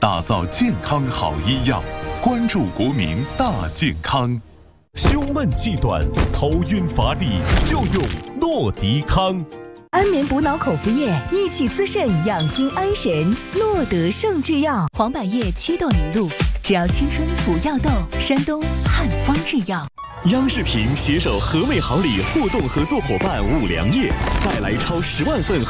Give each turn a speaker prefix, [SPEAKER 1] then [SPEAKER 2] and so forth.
[SPEAKER 1] 打造健康好医药，关注国民大健康。
[SPEAKER 2] 胸闷气短、头晕乏力，就用诺迪康。
[SPEAKER 3] 安眠补脑口服液，益气滋肾，养心安神。诺德胜制药，黄百叶祛痘凝露，只要青春不要痘。山东汉方制药。
[SPEAKER 2] 央视频携手和美好礼互动合作伙伴五粮液，带来超10万份